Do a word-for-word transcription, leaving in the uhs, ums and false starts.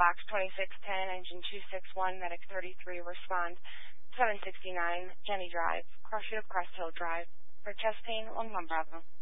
Fox twenty-six ten, engine two six one, medic thirty-three, respond seven sixty-nine, Jenny Drive, Crossfield Crest Hill Drive, for chest pain, one one Bravo.